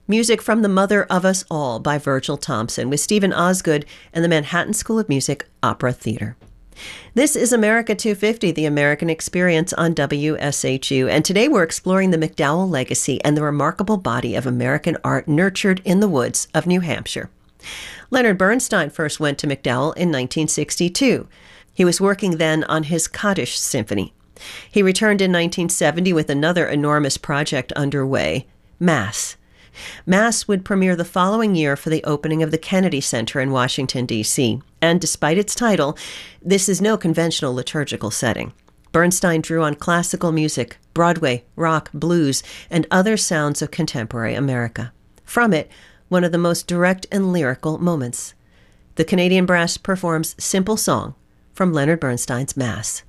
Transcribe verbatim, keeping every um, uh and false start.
Music from The Mother of Us All by Virgil Thompson with Stephen Osgood and the Manhattan School of Music Opera Theater. This is America two fifty, the American Experience on W S H U, and today we're exploring the MacDowell legacy and the remarkable body of American art nurtured in the woods of New Hampshire. Leonard Bernstein first went to MacDowell in nineteen sixty-two. He was working then on his Kaddish Symphony. He returned in nineteen seventy with another enormous project underway, Mass. Mass would premiere the following year for the opening of the Kennedy Center in Washington, D C, and despite its title, this is no conventional liturgical setting. Bernstein drew on classical music, Broadway, rock, blues, and other sounds of contemporary America. From it, one of the most direct and lyrical moments. The Canadian Brass performs Simple Song from Leonard Bernstein's Mass.